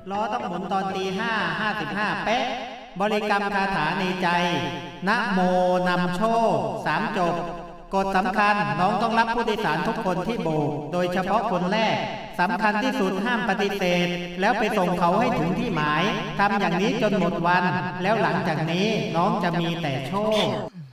ล้อต้องหมุนตอนตี 5:55เป๊ะบริกรรมคาถาในใจนะโมนำโชค3 จบกฎสำคัญน้องต้องรับผู้โดยสารทุกคนที่โบกโดยเฉพาะคนแรกสำคัญที่สุดห้ามปฏิเสธแล้วไปส่งเขาให้ถึงที่หมายทำอย่างนี้จนหมดวันแล้วหลังจากนี้น้องจะมีแต่โชค